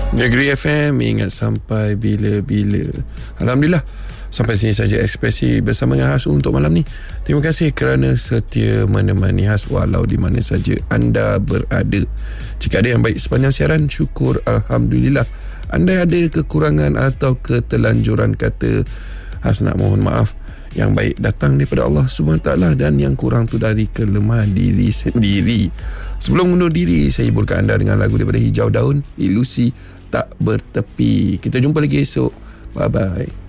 Negeri FM, ingat sampai bila-bila. Alhamdulillah, sampai sini saja ekspresi bersama dengan Has untuk malam ni. Terima kasih kerana setia menemani Has walau di mana saja anda berada. Jika ada yang baik sepanjang siaran, syukur Alhamdulillah. Anda ada kekurangan atau ketelanjuran kata, Has nak mohon maaf. Yang baik datang daripada Allah SWT dan yang kurang tu dari kelemahan diri sendiri. Sebelum undur diri, saya hiburkan anda dengan lagu daripada Hijau Daun, Ilusi Tak Bertepi. Kita jumpa lagi esok. Bye-bye.